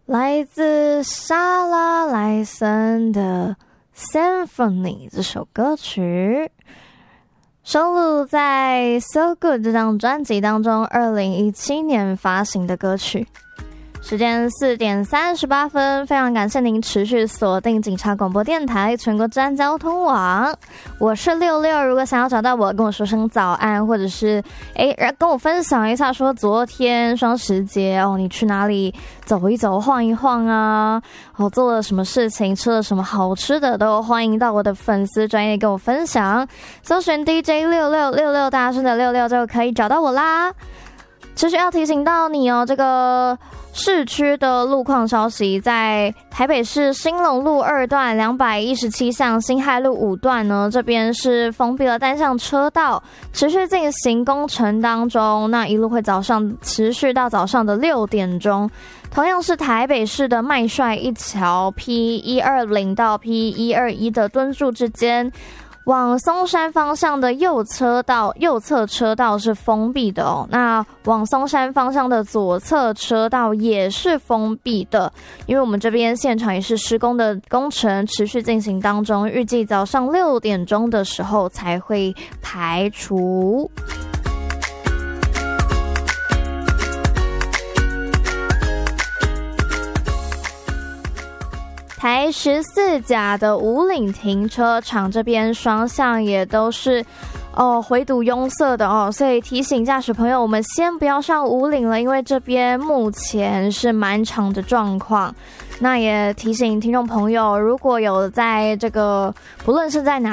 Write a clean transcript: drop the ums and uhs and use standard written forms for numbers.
来自莎拉莱森的 Symphony 这首歌曲，收录在 So Good 这张专辑当中2017年发行的歌曲。时间4点38分，非常感谢您持续锁定警察广播电台全国治安交通网，我是66。如果想要找到我，跟我说声早安，或者是跟我分享一下说昨天双十节你去哪里走一走晃一晃啊，做了什么事情，吃了什么好吃的，都欢迎到我的粉丝专页跟我分享，搜寻 DJ6666大声的66就可以找到我啦。持续要提醒到你这个市区的路况消息，在台北市兴隆路2段217巷辛亥路5段呢，这边是封闭了单向车道，持续进行工程当中，那一路会持续到早上的6点钟。同样是台北市的麦帅一桥 P120 到 P121 的敦筑之间，往松山方向的右侧车道是封闭的那往松山方向的左侧车道也是封闭的，因为我们这边现场也是施工的工程持续进行当中，预计早上6点钟的时候才会排除。台14甲的五岭停车场这边双向也都是回堵拥塞的所以提醒驾驶朋友，我们先不要上五岭了，因为这边目前是满场的状况。那也提醒听众朋友，如果有在这个不论是在哪